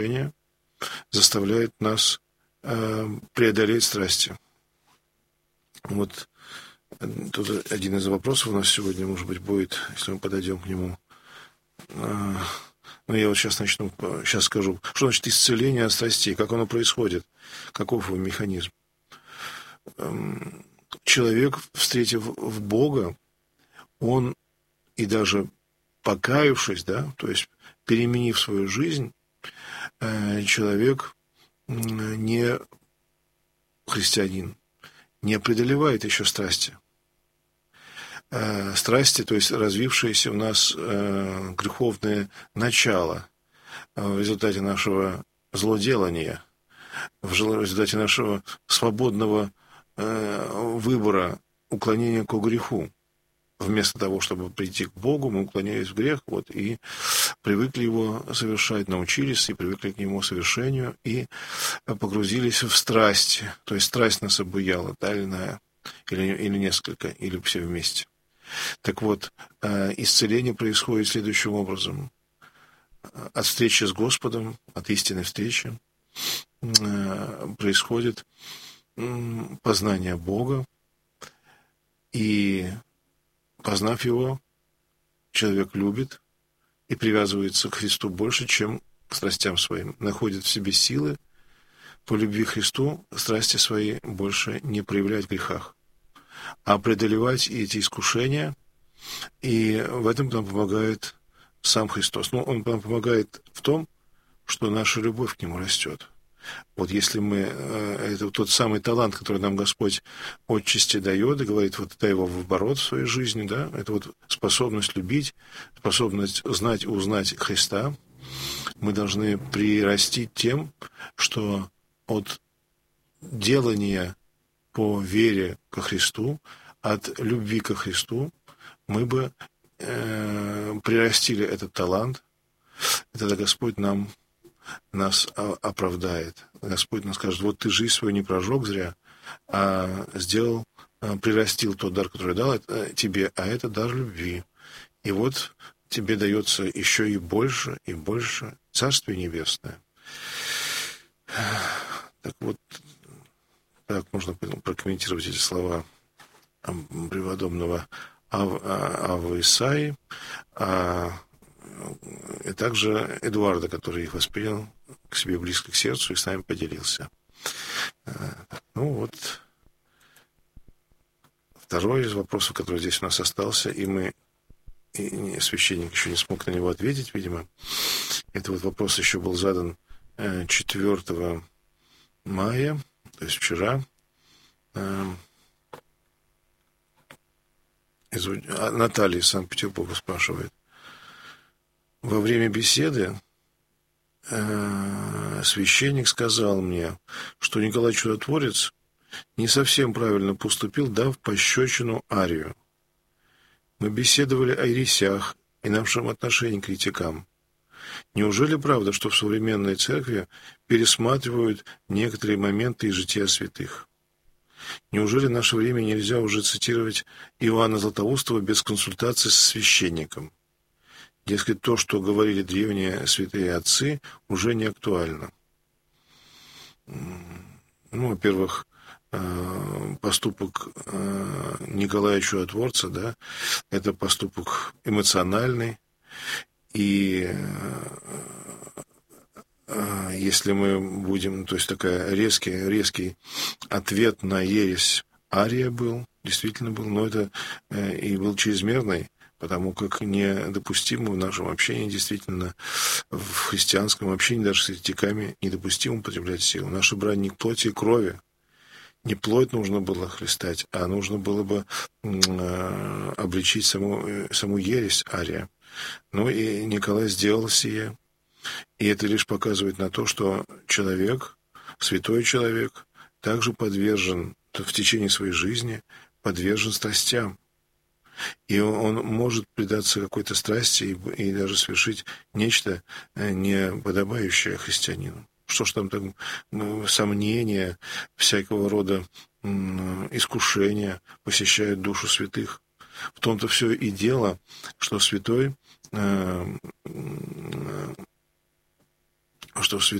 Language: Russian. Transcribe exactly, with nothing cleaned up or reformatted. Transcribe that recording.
заставляет нас э, преодолеть страсти. Вот тут один из вопросов у нас сегодня, может быть, будет, если мы подойдем к нему. Э, ну, я вот сейчас начну, сейчас скажу, что значит исцеление от страстей, как оно происходит, каков его механизм. Эм, человек, встретив в Бога, он и даже покаявшись, да, то есть переменив свою жизнь, человек не христианин, не преодолевает еще страсти. Страсти, то есть развившиеся у нас греховное начало в результате нашего злоделания, в результате нашего свободного выбора уклонения к греху. Вместо того, чтобы прийти к Богу, мы уклонялись в грех, вот, и привыкли его совершать, научились, и привыкли к нему совершению, и погрузились в страсть. То есть страсть нас обуяла, та или иная, или, или несколько, или все вместе. Так вот, исцеление происходит следующим образом. От встречи с Господом, от истинной встречи, происходит познание Бога, и познав Его, человек любит и привязывается к Христу больше, чем к страстям своим. Находит в себе силы по любви к Христу страсти свои больше не проявлять в грехах, а преодолевать эти искушения. И в этом нам помогает сам Христос. Но Он нам помогает в том, что наша любовь к Нему растет. Вот если мы, это тот самый талант, который нам Господь отчасти дает, и говорит, вот дай его в оборот в своей жизни, да, это вот способность любить, способность знать и узнать Христа. Мы должны прирастить тем, что от делания по вере ко Христу, от любви ко Христу, мы бы э, прирастили этот талант, и тогда Господь нам нас оправдает. Господь нам скажет, вот ты жизнь свою не прожег зря, а сделал, прирастил тот дар, который дал тебе, а это дар любви. И вот тебе дается еще и больше, и больше Царствие Небесное. Так вот, так можно прокомментировать эти слова преподобного Авва Исаии, а и также Эдуарда, который их воспринял к себе близко к сердцу и с нами поделился. Ну вот, второй из вопросов, который здесь у нас остался, и мы, и священник еще не смог на него ответить, видимо. Это вот вопрос еще был задан четвёртого мая, то есть вчера. Наталья из Санкт-Петербурга спрашивает. Во время беседы э, священник сказал мне, что Николай Чудотворец не совсем правильно поступил, дав пощечину Арию. Мы беседовали о ересях и нашем отношении к еретикам. Неужели правда, что в современной церкви пересматривают некоторые моменты из жития святых? Неужели в наше время нельзя уже цитировать Иоанна Златоустова без консультации со священником? Дескать, то, что говорили древние святые отцы, уже не актуально. Ну, во-первых, поступок Николая Чудотворца, да, это поступок эмоциональный, и если мы будем, то есть такой резкий, резкий ответ на ересь Ария был, действительно был, но это и был чрезмерный, потому как недопустимо в нашем общении, действительно, в христианском общении, даже с еретиками, недопустимо употреблять силу. Наша брань не к плоти и крови. Не плоть нужно было хлестать, а нужно было бы э, обличить саму, саму ересь Ария. Ну и Николай сделал сие. И это лишь показывает на то, что человек, святой человек, также подвержен в течение своей жизни, подвержен страстям. И он может предаться какой-то страсти и, и даже совершить нечто неподобающее христианину. Что ж там, там сомнения, всякого рода искушения посещают душу святых. В том-то все и дело, что святой что в